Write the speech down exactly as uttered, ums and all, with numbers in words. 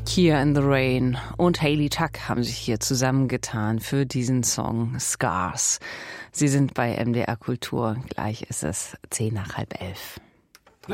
Kier in the Rain und Hayley Tuck haben sich hier zusammengetan für diesen Song Scars. Sie sind bei M D R Kultur. Gleich ist es zehn nach halb elf.